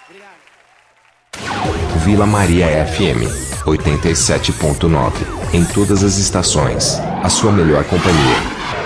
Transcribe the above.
Vila Maria FM 87.9. Em todas as estações, a sua melhor companhia.